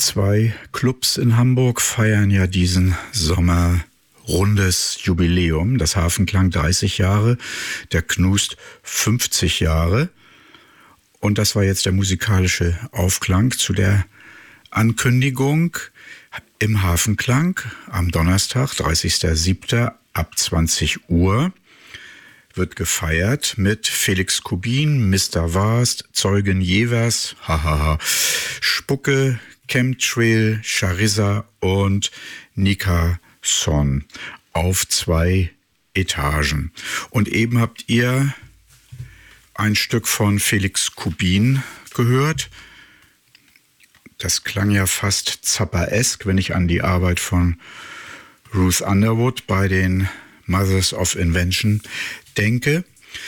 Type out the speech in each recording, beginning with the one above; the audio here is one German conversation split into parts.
2 Clubs in Hamburg feiern ja diesen Sommer rundes Jubiläum. Das Hafenklang 30 Jahre, der Knust 50 Jahre. Und das war jetzt der musikalische Aufklang zu der Ankündigung im Hafenklang am Donnerstag, 30.07. ab 20 Uhr. Wird gefeiert mit Felix Kubin, Mr. Vast, Zeugen Jevers, Spucke, Chemtrail, Charissa und Nika Son auf 2 Etagen. Und eben habt ihr ein Stück von Felix Kubin gehört. Das klang ja fast Zappa-esk, wenn ich an die Arbeit von Ruth Underwood bei den Mothers of Invention denke.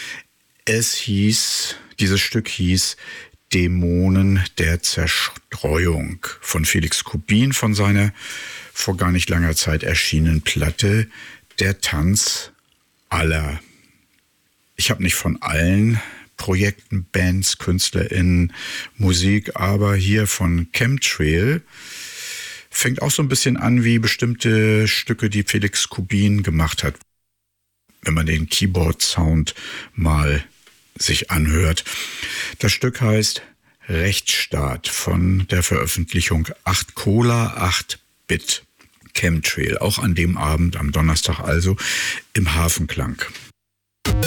Dieses Stück hieß Dämonen der Zerstreuung von Felix Kubin von seiner vor gar nicht langer Zeit erschienenen Platte Der Tanz aller. Ich habe nicht von allen Projekten, Bands, KünstlerInnen Musik, aber hier von Chemtrail fängt auch so ein bisschen an wie bestimmte Stücke, die Felix Kubin gemacht hat, wenn man den Keyboard-Sound mal sich anhört. Das Stück heißt Rechtsstaat von der Veröffentlichung 8 Cola, 8 Bit. Chemtrail, auch an dem Abend, am Donnerstag also, im Hafenklang.